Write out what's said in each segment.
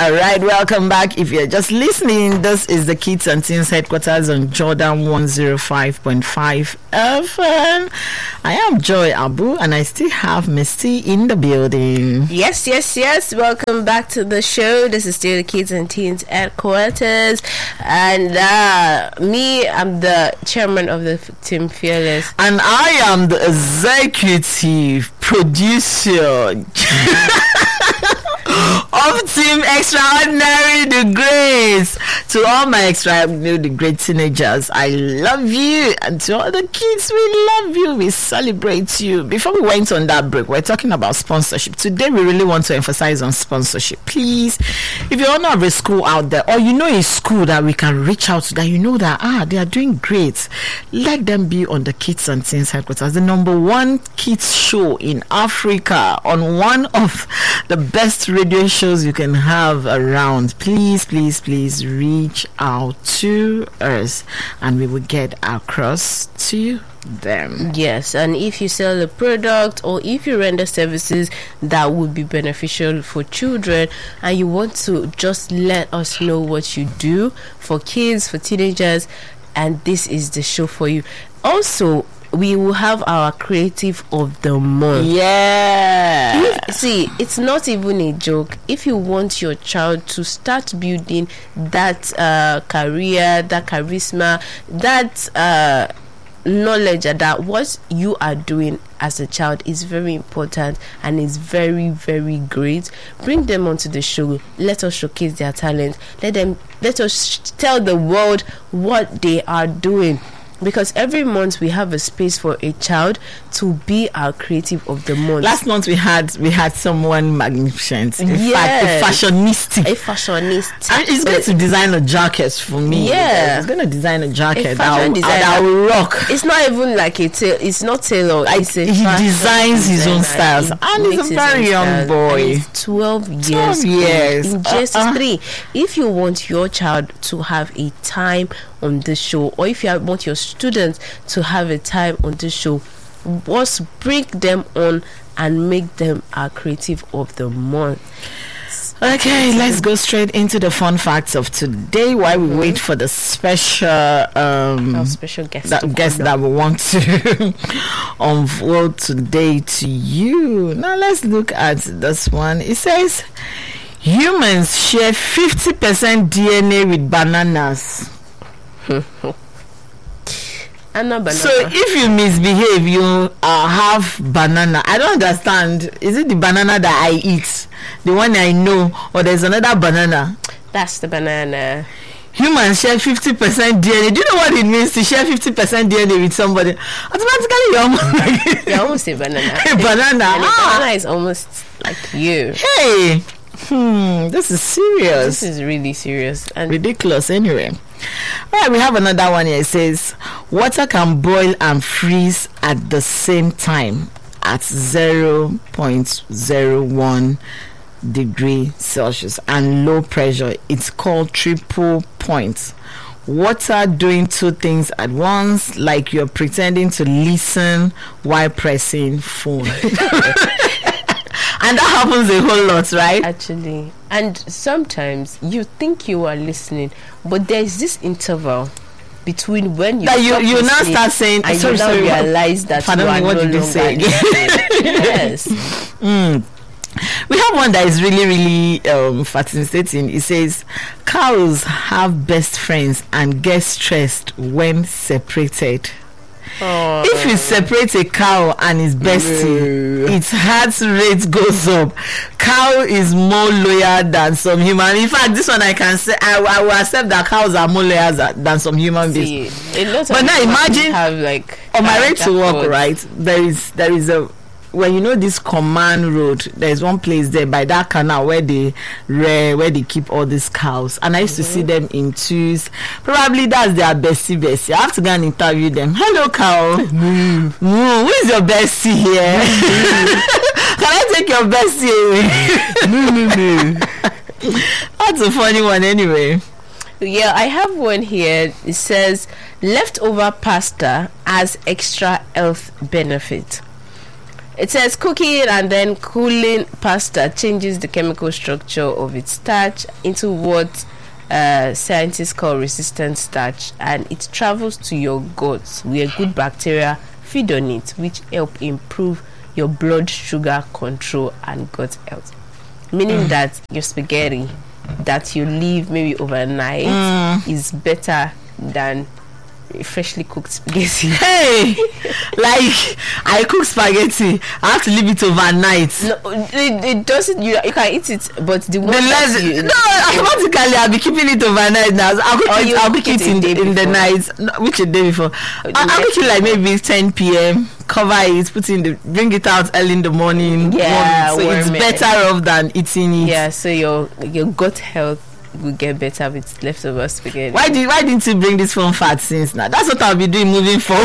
All right, welcome back. If you're just listening, this is the Kids and Teens headquarters on Jordan 105.5 FM. I am Joy Abu, and I still have Misty in the building. Yes. Welcome back to the show. This is still the Kids and Teens headquarters, and I'm the chairman of the Team Fearless, and I am the executive producer of Team Extraordinary the Greats. To all my Extraordinary the Great teenagers, I love you, and to all the kids, we love you, we celebrate you. Before we went on that break, we're talking about sponsorship. Today we really want to emphasize on sponsorship. Please, if you don't have a school out there, or you know a school that we can reach out to, that you know that they are doing great, let them be on the Kids and Teens headquarters, the number one kids show in Africa, on one of the best radio shows you can have around. Please reach out to us, and we will get across to them. Yes, and if you sell a product or if you render services that would be beneficial for children, and you want to just let us know what you do for kids, for teenagers, and this is the show for you. Also, we will have our creative of the month. Yeah. See, it's not even a joke. If you want your child to start building that career, that charisma, that knowledge that what you are doing as a child is very important and is very, very great, bring them onto the show. Let us showcase their talent. Let us tell the world what they are doing. Because every month we have a space for a child to be our creative of the month. Last month we had someone magnificent. In fact, a fashionista. And he's going to design a jacket for me. Yeah, he's going to design a jacket that will rock. It's not even like it's not tailor. He designs his own styles, and he's a very young boy. 12 years. In just 3. If you want your child to have a time on the show, or if you want your students to have a time on the show, just bring them on and make them our creative of the month. Okay, let's go straight into the fun facts of today while we wait for the special guest that we want to unfold today to you. Now let's look at this one. It says humans share 50% DNA with bananas. So if you misbehave, you have banana. I don't understand. Is it the banana that I eat, the one I know, or there's another banana? That's the banana. Humans share 50% DNA. Do you know what it means to share 50% DNA with somebody? Automatically, you're almost a banana. A banana. And a banana is almost like you. Hey, this is serious. This is really serious and ridiculous. Anyway. All right, we have another one here. It says water can boil and freeze at the same time at 0.01 degree Celsius and low pressure. It's called triple point. Water doing two things at once, like you're pretending to listen while pressing phone. And that happens a whole lot, right? Actually. And sometimes you think you are listening, but there's this interval between when you now start saying, and you now realize that you are no longer listening. Yes. We have one that is really, really fascinating. It says cows have best friends and get stressed when separated. If you separate a cow and its bestie, its heart rate goes up. Cow is more loyal than some human. In fact, this one I can say I will accept that cows are more loyal than some human beings. But now imagine on my way to work, right? There is a when you know this command road, there's one place there by that canal where they keep all these cows, and I used to see them in twos. Probably that's their bestie. I have to go and interview them. Hello, cow. Who is your bestie here? Can I take your bestie away? That's a funny one anyway. Yeah, I have one here. It says leftover pasta has extra health benefit. It says cooking and then cooling pasta changes the chemical structure of its starch into what scientists call resistant starch, and it travels to your guts where good bacteria feed on it, which help improve your blood sugar control and gut health. Meaning that your spaghetti that you leave maybe overnight is better than freshly cooked spaghetti. Hey, like I cook spaghetti, I have to leave it overnight. No, it doesn't. You can eat it, but the one automatically I'll be keeping it overnight now. I'll cook it in the night, which a day before. I'll cook it like maybe 10 p.m. Cover it, bring it out early in the morning. Yeah, so it's better off than eating it. Yeah, so your gut health will get better with leftover spaghetti. Why didn't you bring this fun fact since now? That's what I'll be doing moving forward.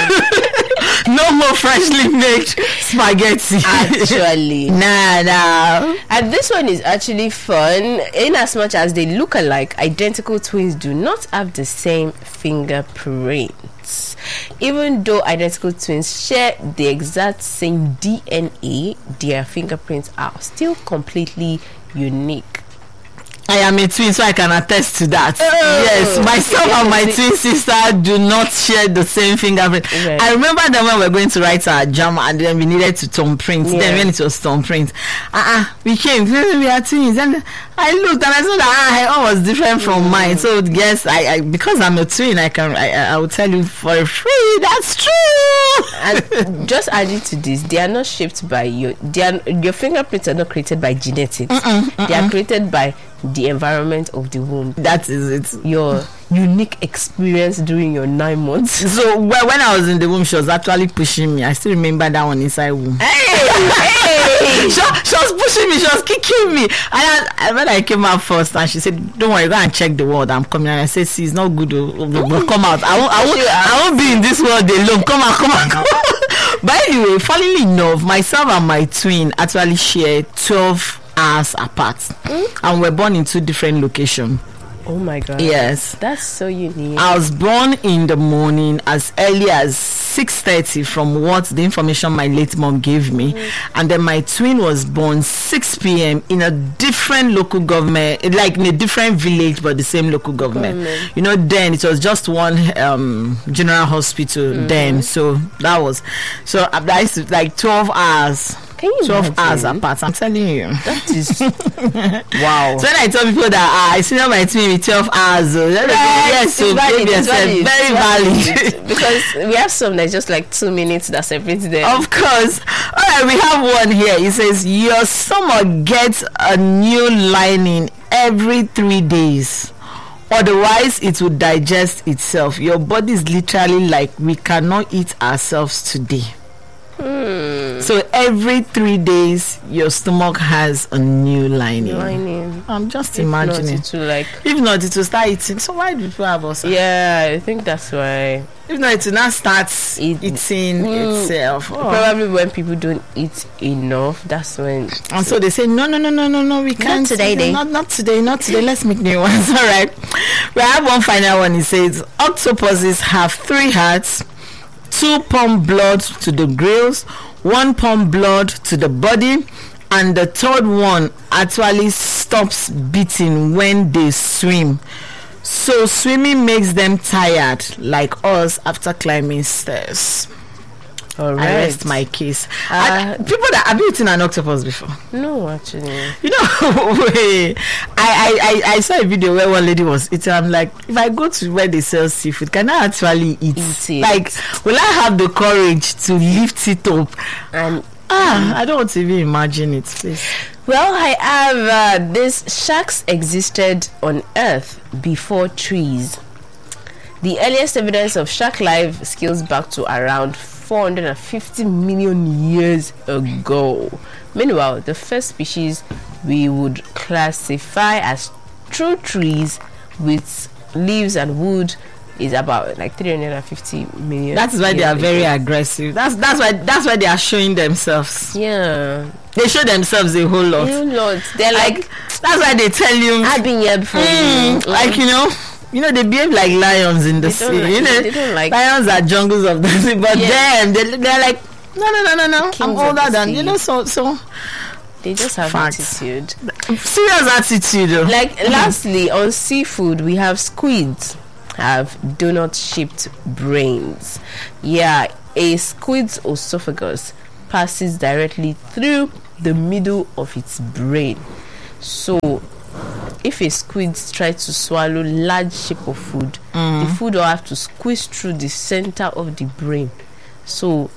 No more freshly made spaghetti. Actually. Nah. And this one is actually fun. In as much as they look alike, identical twins do not have the same fingerprints. Even though identical twins share the exact same DNA, their fingerprints are still completely unique. I am a twin, so I can attest to that. Yes, myself and my twin sister do not share the same fingerprint. Right. I remember that when we were going to write our JAMB and then we needed to thumbprint. Yeah. Then when it was thumbprint, we came. We are twins, and I looked and I saw that her own was different from mine. So yes, I because I'm a twin, I will tell you for free. That's true. And just adding to this, they are not shaped by your fingerprints are not created by genetics. They are created by the environment of the womb. That is it. Your unique experience during your 9 months. So when I was in the womb, she was actually pushing me. I still remember that one inside womb. Hey! she was pushing me. She was kicking me. And when I came out first, and she said, "Don't worry, go and check the world. I'm coming." And I said, "See, it's not good. But come out. I won't be in this world alone. Come on." But anyway, funnily enough, myself and my twin actually share 12 hours apart, and we're born in 2 different locations. Oh my god. Yes, that's so unique. I was born in the morning as early as 6:30 from what the information my late mom gave me, and then my twin was born 6 p.m. in a different local government, like in a different village but the same local government. You know, then it was just one general hospital then, so that was I used to like 12 hours. Can you 12 imagine? hours apart, I'm telling you. That is wow. So when I tell people that I see my twin with 12 hours, yes, so valid, very valid. Because we have some that's just like 2 minutes that separates them. Of course. Alright, we have one here. It says your stomach gets a new lining every 3 days. Otherwise, it will digest itself. Your body is literally like, we cannot eat ourselves today. So every 3 days your stomach has a new lining. I'm just imagining. If not, it will start eating. So why do people have ulcer? Yeah, I think that's why. If not, it will not start eating itself. Probably when people don't eat enough, that's when. And so they say no, we can't. Not today, not today. Let's make new ones. All right. We have one final one. It says octopuses have 3 hearts. 2 pump blood to the gills, 1 pump blood to the body, and the 3rd one actually stops beating when they swim. So swimming makes them tired, like us after climbing stairs. All right. I rest my case. People that have you eaten an octopus before? No, actually. You know, I saw a video where one lady was eating. I'm like, if I go to where they sell seafood, can I actually eat it? Like, will I have the courage to lift it up? And I don't want to even imagine it, please. Well, I have these sharks existed on Earth before trees. The earliest evidence of shark life scales back to around 450 million years ago. Meanwhile, the first species we would classify as true trees with leaves and wood is about like 350 million. That is why they are very aggressive. That's why they are showing themselves. Yeah, they show themselves a whole lot. They're like that's why they tell you I've been here before. Like you know, they behave like lions in the sea. They don't like lions are jungles of the sea, but they're like No. Kings I'm of older the than sea. So They just have Facts. attitude. serious attitude. Oh. Like lastly, on seafood, we have squids have donut-shaped brains. Yeah, a squid's esophagus passes directly through the middle of its brain. So if a squid tries to swallow large shape of food, the food will have to squeeze through the center of the brain. So